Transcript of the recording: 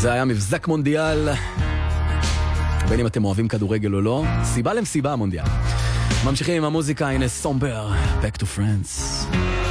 זה היה מבזק מונדיאל, בין אם אתם אוהבים כדורגל או לא, סיבה למסיבה המונדיאל. ממשיכים עם המוזיקה, הנה סומבר, Back to France.